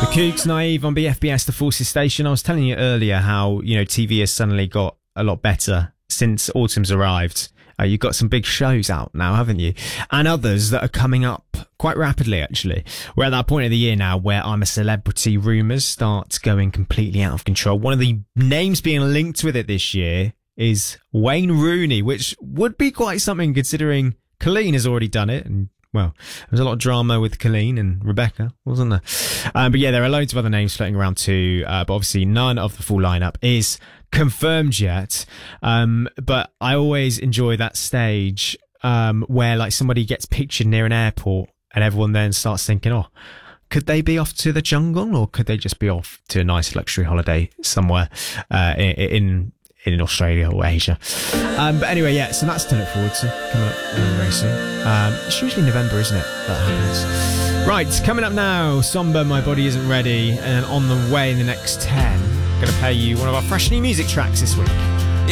Kooks Naive on BFBS, the Forces Station. I was telling you earlier how, TV has suddenly got a lot better since autumn's arrived. You've got some big shows out now, haven't you? And others that are coming up quite rapidly, actually. We're at that point of the year now where I'm a Celebrity rumours start going completely out of control. One of the names being linked with it this year is Wayne Rooney, which would be quite something considering Colleen has already done it. And, well, there was a lot of drama with Colleen and Rebecca, wasn't there? But yeah, there are loads of other names floating around too. But obviously none of the full lineup is confirmed yet. But I always enjoy that stage where like somebody gets pictured near an airport and everyone then starts thinking, oh, could they be off to the jungle or could they just be off to a nice luxury holiday somewhere in Australia or Asia? But anyway, yeah, so that's to look forward to coming up very soon. It's usually November, isn't it? That happens. Right, coming up now, Somber, My Body Isn't Ready, and on the way in the next 10, going to play you one of our fresh new music tracks this week.